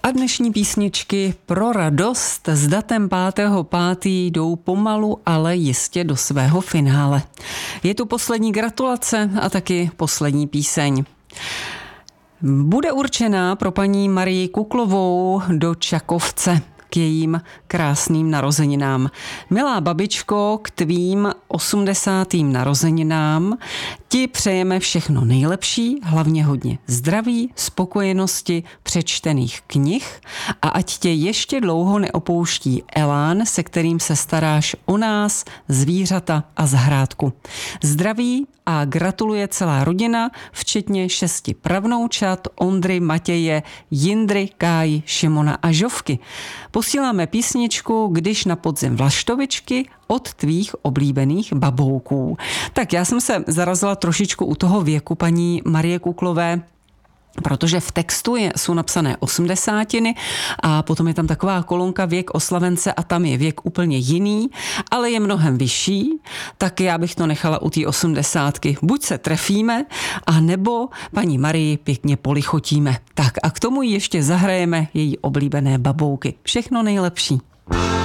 A dnešní písničky pro radost s datem 5.5. jdou pomalu, ale jistě do svého finále. Je tu poslední gratulace a taky poslední píseň. Bude určená pro paní Marii Kuklovou do Čakovce k jejím krásným narozeninám. Milá babičko, k tvým 80. narozeninám ti přejeme všechno nejlepší, hlavně hodně zdraví, spokojenosti, přečtených knih a ať tě ještě dlouho neopouští elán, se kterým se staráš o nás, zvířata a zahrádku. Zdraví a gratuluje celá rodina, včetně 6 pravnoučat Ondry, Matěje, Jindry, Káji, Šimona a Žovky. Posíláme písničku Když na podzim vlaštovičky od tvých oblíbených babouků. Tak já jsem se zarazila trošičku u toho věku paní Marie Kuklové, protože v textu jsou napsané 80 a potom je tam taková kolonka věk oslavence a tam je věk úplně jiný, ale je mnohem vyšší, tak já bych to nechala u té 80. Buď se trefíme, a nebo paní Marii pěkně polichotíme. Tak a k tomu ještě zahrajeme její oblíbené babouky. Všechno nejlepší.